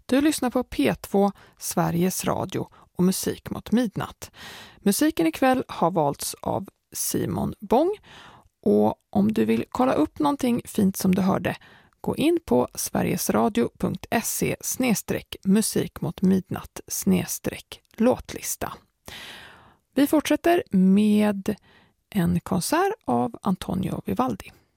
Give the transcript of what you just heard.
Du lyssnar på P2, Sveriges Radio och Musik mot midnatt. Musiken ikväll har valts av Simon Bång, och om du vill kolla upp någonting fint som du hörde, gå in på sverigesradio.se/musikmotmidnatt/låtlista. Vi fortsätter med en konsert av Antonio Vivaldi.